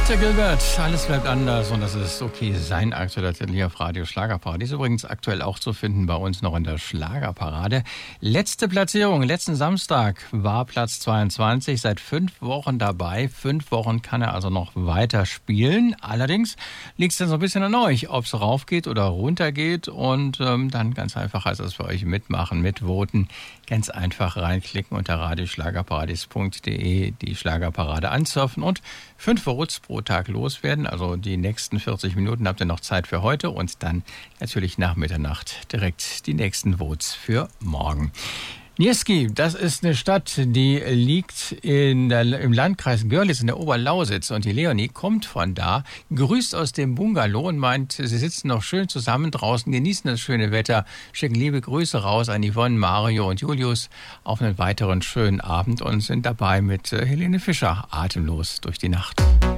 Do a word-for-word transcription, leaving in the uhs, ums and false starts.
Der Gilbert, alles bleibt anders und das ist okay. Sein aktueller Titel hier auf Radio Schlagerparade ist übrigens aktuell auch zu finden bei uns noch in der Schlagerparade. Letzte Platzierung, letzten Samstag war Platz zweiundzwanzig, seit fünf Wochen dabei. Fünf Wochen kann er also noch weiter spielen. Allerdings liegt es dann so ein bisschen an euch, ob es raufgeht oder runtergeht. Und ähm, dann ganz einfach heißt es für euch mitmachen, mitvoten. Ganz einfach reinklicken unter radioschlagerparadies punkt de, die Schlagerparade ansurfen und fünf Votes pro Tag loswerden. Also die nächsten vierzig Minuten habt ihr noch Zeit für heute und dann natürlich nach Mitternacht direkt die nächsten Votes für morgen. Niesky, das ist eine Stadt, die liegt in der, im Landkreis Görlitz in der Oberlausitz und die Leonie kommt von da, grüßt aus dem Bungalow und meint, sie sitzen noch schön zusammen draußen, genießen das schöne Wetter, schicken liebe Grüße raus an Yvonne, Mario und Julius auf einen weiteren schönen Abend und sind dabei mit Helene Fischer atemlos durch die Nacht.